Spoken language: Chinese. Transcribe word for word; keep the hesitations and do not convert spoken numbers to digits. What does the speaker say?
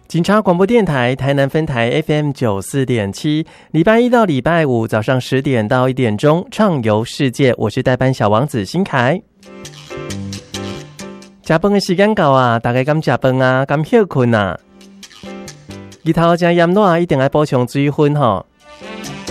警察广播电台台南分台 F M 九四点七，礼拜一到礼拜五早上十点到一点钟，畅游世界。我是代班小王子新凯。吃饭的时间到啊，大家敢吃饭啊，敢休困啊？日头真炎热，一定要补充水分吼。